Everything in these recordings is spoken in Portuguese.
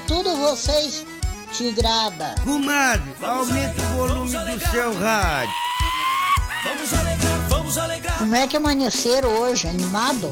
tudo vocês tigrada. Comadre, aumenta o volume do seu rádio. Vamos alegrar. Como é que amanheceram hoje? Animado?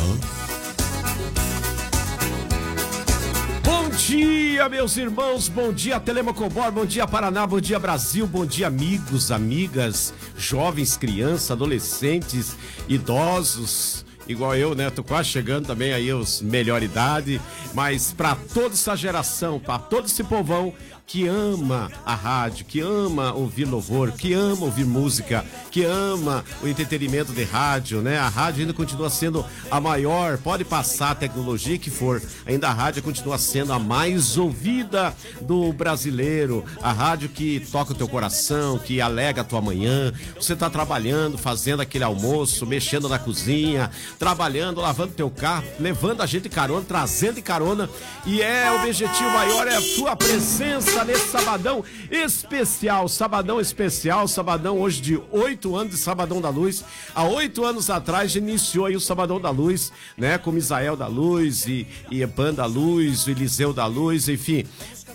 Bom dia, meus irmãos, bom dia Telemocobor, bom dia Paraná, bom dia Brasil, bom dia amigos, amigas, jovens, crianças, adolescentes, idosos, igual eu, né? Tô quase chegando também aí os melhor idade, mas para toda essa geração, para todo esse povão que ama a rádio, que ama ouvir louvor, que ama ouvir música, que ama o entretenimento de rádio, né? A rádio ainda continua sendo a maior, pode passar a tecnologia que for, ainda a rádio continua sendo a mais ouvida do brasileiro, a rádio que toca o teu coração, que alegra a tua manhã, você tá trabalhando, fazendo aquele almoço, mexendo na cozinha, trabalhando, lavando teu carro, levando a gente de carona, trazendo de carona, e o objetivo maior é a tua presença nesse sabadão especial, sabadão hoje de 8 anos de Sabadão da Luz. Há 8 anos atrás iniciou aí o Sabadão da Luz, né, com Misael da Luz e Epan da Luz, o Eliseu da Luz, enfim.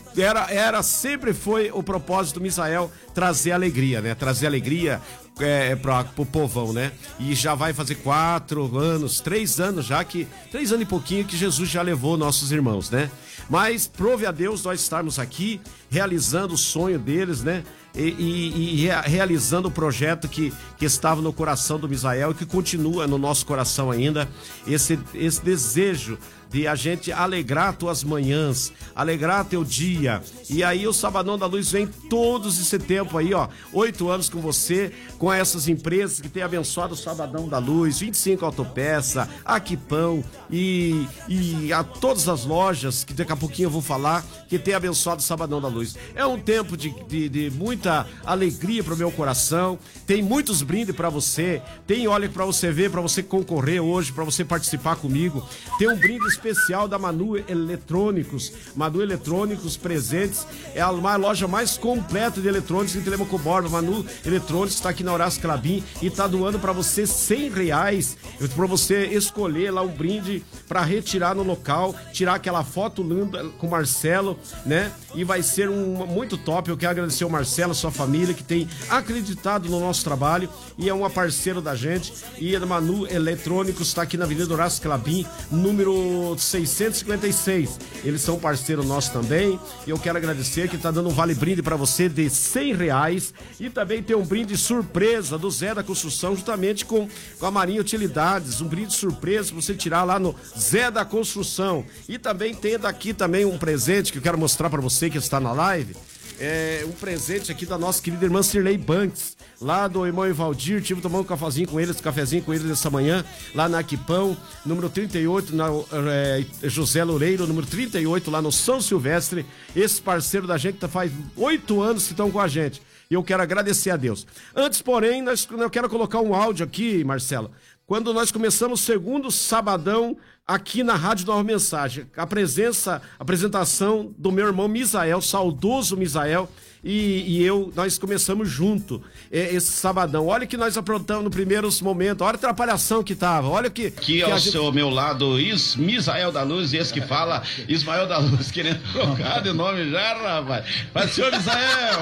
Sempre foi o propósito do Misael trazer alegria, né? Trazer alegria pro povão, né? E já vai fazer 4 anos, 3 anos já 3 anos e pouquinho que Jesus já levou nossos irmãos, né? Mas prove a Deus nós estarmos aqui realizando o sonho deles, né? E realizando o projeto que estava no coração do Misael e que continua no nosso coração ainda, esse desejo de a gente alegrar tuas manhãs, alegrar teu dia. E aí o Sabadão da Luz vem todos esse tempo aí, ó, 8 anos com você, com essas empresas que têm abençoado o Sabadão da Luz, 25 Autopeça, Aquipão e a todas as lojas, que daqui a pouquinho eu vou falar, que tem abençoado o Sabadão da Luz. É um tempo de muita alegria pro meu coração, tem muitos brindes para você, tem óleo para você ver, para você concorrer hoje, para você participar comigo, tem um brinde especial da Manu Eletrônicos. Manu Eletrônicos Presentes é a loja mais completa de eletrônicos em Telemocobor. Manu Eletrônicos está aqui na Horácio Clabin e está doando para você R$100 para você escolher lá um brinde para retirar no local, tirar aquela foto linda com o Marcelo, né? E vai ser muito top. Eu quero agradecer ao Marcelo, sua família, que tem acreditado no nosso trabalho e é uma parceira da gente. E a Manu Eletrônicos está aqui na Avenida Horácio Clabin, número 656. Eles são parceiro nosso também. E eu quero agradecer que tá dando um vale brinde para você de R$100 e também tem um brinde surpresa do Zé da Construção, juntamente com a Marinha Utilidades, um brinde surpresa pra você tirar lá no Zé da Construção. E também tem daqui também um presente que eu quero mostrar para você que está na live. É um presente aqui da nossa querida irmã Cirlei Banks, lá do irmão Evaldir. Tive tomando um cafezinho com eles essa manhã, lá na Aquipão, número 38, na José Loureiro, número 38, lá no São Silvestre. Esse parceiro da gente faz 8 anos que estão com a gente. E eu quero agradecer a Deus. Antes, porém, eu quero colocar um áudio aqui, Marcelo. Quando nós começamos o segundo sabadão aqui na Rádio Nova Mensagem, a apresentação do meu irmão Misael, saudoso Misael, e nós começamos junto esse sabadão. Olha que nós aprontamos no primeiros momentos, olha a atrapalhação que tava, olha que... Aqui ao seu meu lado, Misael da Luz, e esse que fala, Ismael da Luz, querendo trocar de nome já, rapaz. Mas, senhor Misael,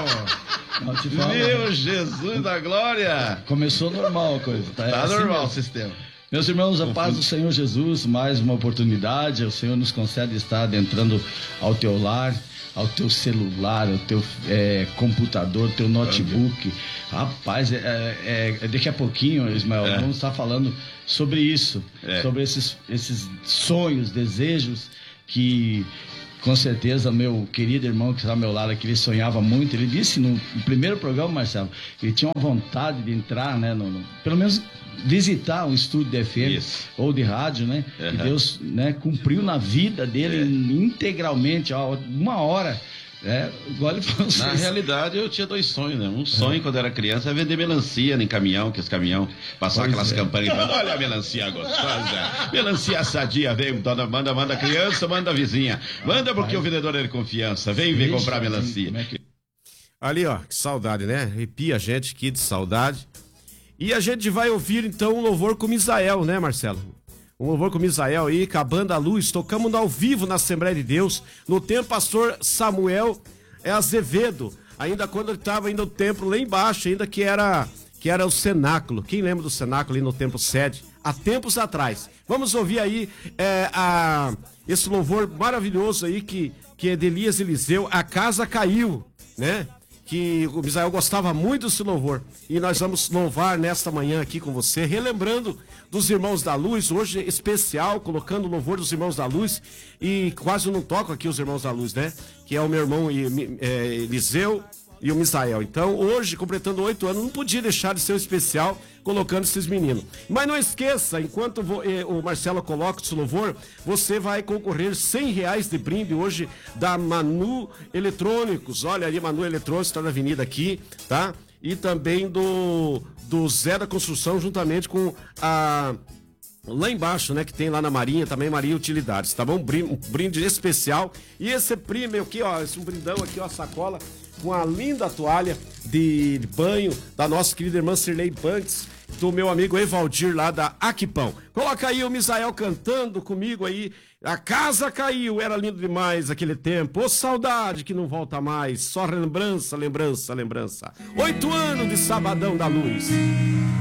meu Jesus da glória. Começou normal a coisa, tá? Tá assim normal mesmo. o sistema. Meus irmãos, a paz do Senhor Jesus, mais uma oportunidade, o Senhor nos concede estar adentrando ao teu lar, ao teu celular, ao teu computador, teu notebook. Rapaz, daqui a pouquinho, Ismael, vamos estar falando sobre isso, sobre esses sonhos, desejos que... Com certeza, meu querido irmão que está ao meu lado aqui, ele sonhava muito. Ele disse no primeiro programa, Marcelo, que ele tinha uma vontade de entrar, né, pelo menos visitar um estúdio de FM ou de rádio, né? E Deus, né, cumpriu na vida dele integralmente, ó, 1 hora. Igual ele falou. Na realidade, eu tinha 2 sonhos, né? Um sonho quando era criança é vender melancia em caminhão, que os caminhão passar aquelas campanhas. Olha a melancia gostosa, melancia sadia, vem, manda criança, manda vizinha, manda porque o vendedor é de confiança, vem comprar melancia. Ali, ó, que saudade, né? Arrepia a gente aqui de saudade. E a gente vai ouvir então um louvor com Misael, né, Marcelo? Um louvor com o Misael aí, com a banda Luz. Tocamos ao vivo na Assembleia de Deus, no tempo pastor Samuel Azevedo. Ainda quando ele estava indo no templo lá embaixo, ainda que era o cenáculo. Quem lembra do cenáculo ali no templo sede? Há tempos atrás. Vamos ouvir aí esse louvor maravilhoso aí que é de Elias Eliseu, A Casa Caiu, né? Que o Misael gostava muito desse louvor. E nós vamos louvar nesta manhã aqui com você, relembrando dos Irmãos da Luz, hoje especial, colocando o louvor dos Irmãos da Luz. E quase não toco aqui os Irmãos da Luz, né? Que é o meu irmão Eliseu e o Misael. Então, hoje, completando 8 anos, não podia deixar de ser um especial colocando esses meninos. Mas não esqueça, enquanto o Marcelo coloca esse louvor, você vai concorrer R$100 de brinde hoje da Manu Eletrônicos. Olha ali, Manu Eletrônicos, está na avenida aqui, tá? E também do Zé da Construção, juntamente com lá embaixo, né, que tem lá na Marinha, também Marinha Utilidades, tá bom? Um brinde especial. E esse prêmio aqui, ó, esse brindão aqui, ó, a sacola, com a linda toalha de banho da nossa querida irmã Cirlei Banks, do meu amigo Evaldir lá da Aquipão. Coloca aí o Misael cantando comigo aí. A casa caiu, era lindo demais aquele tempo. Ô, saudade que não volta mais. Só lembrança, lembrança, lembrança. 8 anos de Sabadão da Luz.